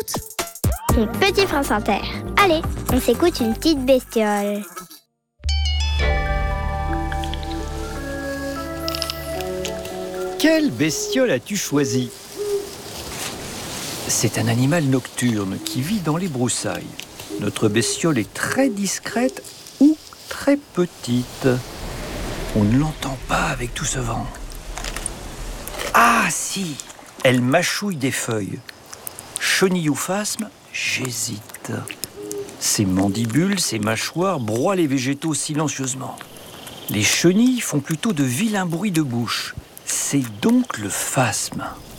écoute. Les petits France Inter. Allez, on s'écoute une petite bestiole. Quelle bestiole as-tu choisi ? C'est un animal nocturne qui vit dans les broussailles. Notre bestiole est très discrète ou très petite. On ne l'entend pas avec tout ce vent. Ah si, elle mâchouille des feuilles. Chenille ou phasme, j'hésite. Ses mandibules, ses mâchoires broient les végétaux silencieusement. Les chenilles font plutôt de vilains bruits de bouche. C'est donc le phasme.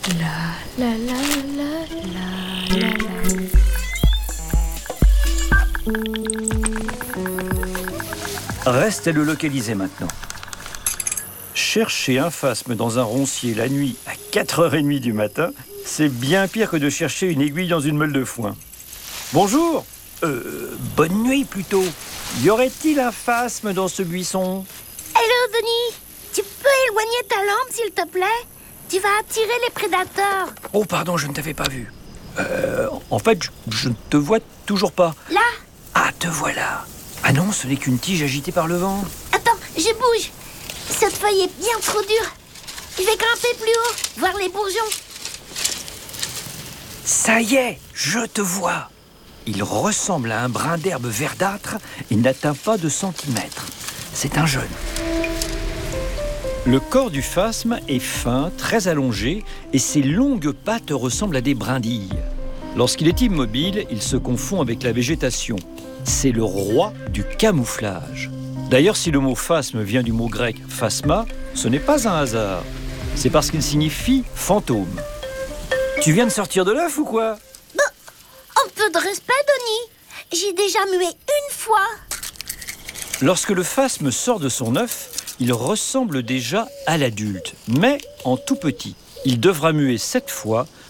Reste à le localiser maintenant. Chercher un phasme dans un roncier la nuit à 4h30 du matin, c'est bien pire que de chercher une aiguille dans une meule de foin. Bonjour. Bonne nuit plutôt. Y aurait-il un phasme dans ce buisson ? Hello, Denis. Tu peux éloigner ta lampe, s'il te plaît ? Tu vas attirer les prédateurs. Oh, pardon, je ne t'avais pas vu. En fait, je ne te vois toujours pas. Là ? Ah, te voilà. Ah non, ce n'est qu'une tige agitée par le vent. Attends, je bouge. Cette feuille est bien trop dure. Je vais grimper plus haut, voir les bourgeons. Ça y est, je te vois. Il ressemble à un brin d'herbe verdâtre et n'atteint pas de centimètres. C'est un jeune. Le corps du phasme est fin, très allongé, et ses longues pattes ressemblent à des brindilles. Lorsqu'il est immobile, il se confond avec la végétation. C'est le roi du camouflage. D'ailleurs, si le mot phasme vient du mot grec phasma, ce n'est pas un hasard. C'est parce qu'il signifie fantôme. Tu viens de sortir de l'œuf ou quoi ? Un peu de respect, Denis. J'ai déjà mué une fois. Lorsque le phasme sort de son œuf, il ressemble déjà à l'adulte, mais en tout petit. Il devra muer 7 fois